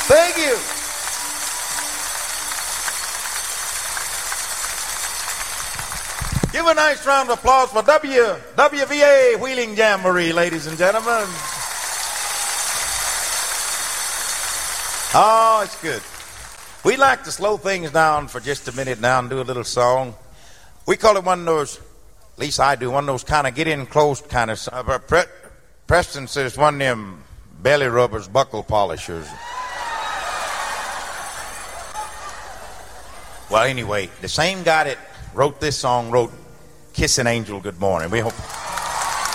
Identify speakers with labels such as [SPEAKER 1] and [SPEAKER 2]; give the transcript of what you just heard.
[SPEAKER 1] Thank you. Give a nice round of applause for WVA Wheeling Jamboree, ladies and gentlemen. Oh, it's good. We'd like to slow things down for just a minute now and do a little song. We call it one of those, at least I do, one of those kind of get in close kind of songs. Preston says one of them belly rubbers, buckle polishers. Well, anyway, the same guy that wrote this song wrote Kiss an Angel Good Morning. We hope...